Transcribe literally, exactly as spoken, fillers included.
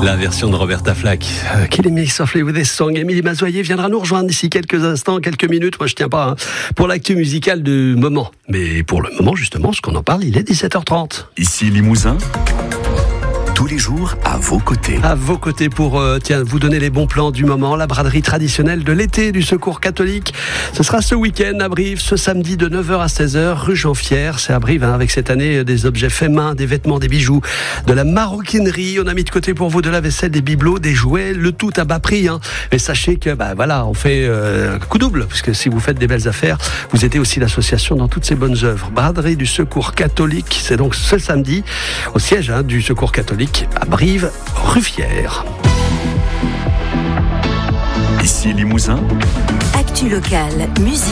La version de Roberta Flack. Euh, Killing Me Softly with This Song. Émilie Mazoyer viendra nous rejoindre d'ici quelques instants, quelques minutes. Moi, je tiens pas hein, pour l'actu musicale du moment. Mais pour le moment, justement, ce qu'on en parle, il est dix-sept heures trente. Ici Limousin. Tous les jours, à vos côtés. À vos côtés pour euh, tiens, vous donner les bons plans du moment. La braderie traditionnelle de l'été du Secours catholique. Ce sera ce week-end à Brive, ce samedi de neuf heures à seize heures, rue Jean-Fière. C'est à Brive, hein, avec cette année des objets faits main, des vêtements, des bijoux, de la maroquinerie. On a mis de côté pour vous de la vaisselle, des bibelots, des jouets, le tout à bas prix. Hein. Et sachez que bah, voilà, on fait euh, coup double, parce que si vous faites des belles affaires, vous aidez aussi l'association dans toutes ses bonnes œuvres. Braderie du Secours catholique, c'est donc ce samedi au siège hein, du Secours catholique. À Brive, Ruffière. Ici Limousin. Actu locale, musique.